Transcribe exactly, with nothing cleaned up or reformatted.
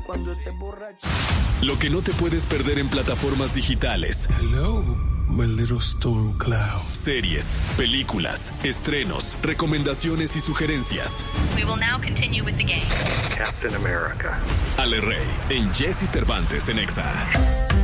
cuando estés borracho. Lo que no te puedes perder en plataformas digitales. Hello, my little storm cloud. Series, películas, estrenos, recomendaciones y sugerencias. We will now continue with the game. Captain America. Ale Rey, en Jesse Cervantes en Exa.